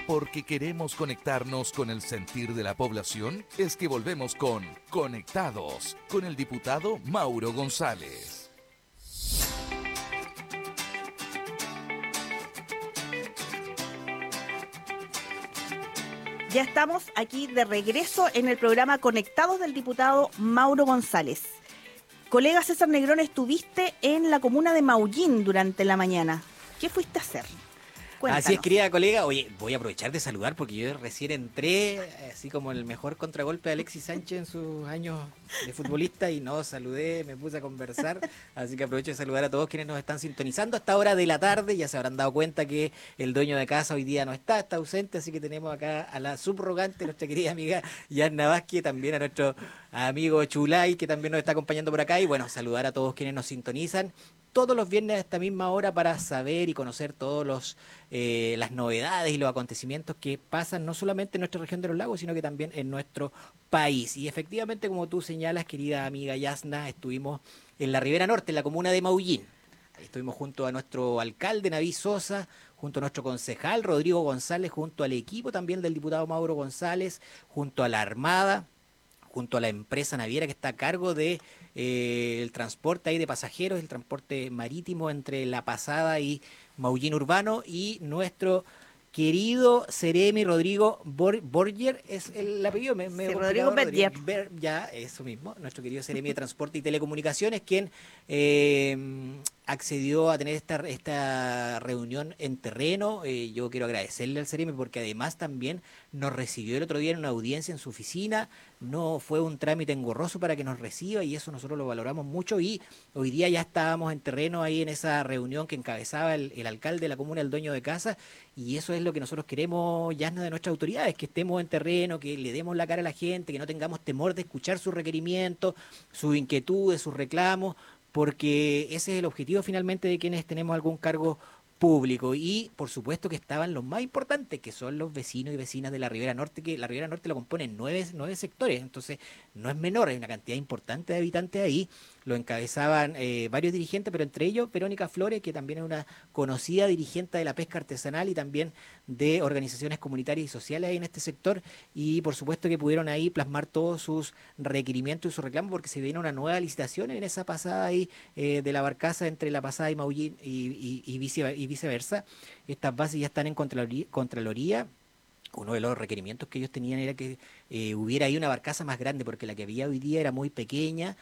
Porque queremos conectarnos con el sentir de la población, es que volvemos con Conectados, con el diputado Mauro González. Ya estamos aquí de regreso en el programa Conectados del diputado Mauro González. Colega César Negrón, estuviste en la comuna de Maullín durante la mañana. ¿Qué fuiste a hacer? Cuéntanos. Así es, querida colega. Oye, voy a aprovechar de saludar porque yo recién entré, así como el mejor contragolpe de Alexis Sánchez en sus años de futbolista, y no saludé, me puse a conversar. Así que aprovecho de saludar a todos quienes nos están sintonizando a esta hora de la tarde. Ya se habrán dado cuenta que el dueño de casa hoy día no está ausente, así que tenemos acá a la subrogante, nuestra querida amiga Yanna Vázquez, también a nuestro amigo Chulay, que también nos está acompañando por acá. Y bueno, saludar a todos quienes nos sintonizan todos los viernes a esta misma hora para saber y conocer todos las novedades y los acontecimientos que pasan no solamente en nuestra región de los lagos, sino que también en nuestro país. Y efectivamente, como tú señalas, querida amiga Yasna, estuvimos en la Ribera Norte, en la comuna de Maullín. Ahí estuvimos junto a nuestro alcalde Naví Sosa, junto a nuestro concejal Rodrigo González, junto al equipo también del diputado Mauro González, junto a la Armada, junto a la empresa naviera que está a cargo de el transporte ahí de pasajeros, el transporte marítimo entre La Pasada y Maullín Urbano, y nuestro querido Seremi Rodrigo Borger, es el apellido, Sí, Rodrigo Berger. Ya, eso mismo, nuestro querido Seremi de Transporte y Telecomunicaciones, quien accedió a tener esta reunión en terreno. Yo quiero agradecerle al Seremi porque además también nos recibió el otro día en una audiencia en su oficina. No fue un trámite engorroso para que nos reciba, y eso nosotros lo valoramos mucho. Y hoy día ya estábamos en terreno ahí en esa reunión que encabezaba el alcalde de la comuna, el dueño de casa, y eso es lo que nosotros queremos, Yasna, de nuestras autoridades, que estemos en terreno, que le demos la cara a la gente, que no tengamos temor de escuchar sus requerimientos, sus inquietudes, sus reclamos, porque ese es el objetivo finalmente de quienes tenemos algún cargo público. Y por supuesto que estaban los más importantes, que son los vecinos y vecinas de la Ribera Norte, que la Ribera Norte lo componen nueve sectores, entonces no es menor, hay una cantidad importante de habitantes ahí. Lo encabezaban varios dirigentes, pero entre ellos Verónica Flores, que también es una conocida dirigente de la pesca artesanal y también de organizaciones comunitarias y sociales ahí en este sector, y por supuesto que pudieron ahí plasmar todos sus requerimientos y sus reclamos, porque se viene una nueva licitación en esa pasada ahí de la barcaza entre La Pasada y Maullín y viceversa. Estas bases ya están en Contraloría. Uno de los requerimientos que ellos tenían era que hubiera ahí una barcaza más grande, porque la que había hoy día era muy pequeña.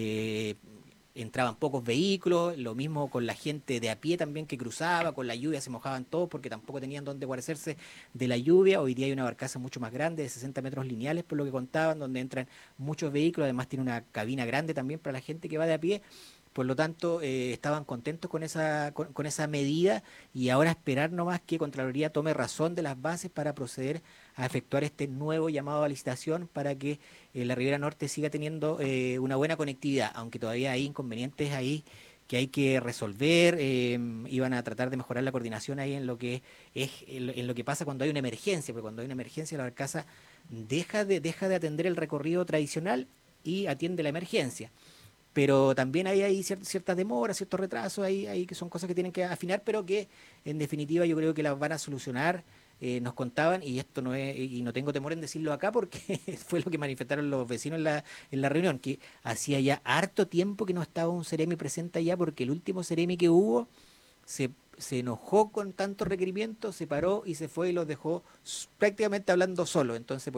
Entraban pocos vehículos, lo mismo con la gente de a pie también que cruzaba, con la lluvia se mojaban todos porque tampoco tenían dónde guarecerse de la lluvia. Hoy día hay una barcaza mucho más grande, de 60 metros lineales, por lo que contaban, donde entran muchos vehículos. Además tiene una cabina grande también para la gente que va de a pie. Por lo tanto, estaban contentos con esa medida, y ahora esperar nomás que Contraloría tome razón de las bases para proceder a efectuar este nuevo llamado a licitación para que la Ribera Norte siga teniendo una buena conectividad, aunque todavía hay inconvenientes ahí que hay que resolver. Iban a tratar de mejorar la coordinación ahí en lo que en lo que pasa cuando hay una emergencia, porque cuando hay una emergencia la barcaza deja de atender el recorrido tradicional y atiende la emergencia. Pero también hay ciertas demoras, ciertos retrasos, ahí que son cosas que tienen que afinar, pero que en definitiva yo creo que las van a solucionar. Nos contaban, y esto no es, y no tengo temor en decirlo acá porque fue lo que manifestaron los vecinos en la reunión, que hacía ya harto tiempo que no estaba un Seremi presente allá, porque el último Seremi que hubo se, se enojó con tantos requerimientos, se paró y se fue y los dejó prácticamente hablando solo. Entonces,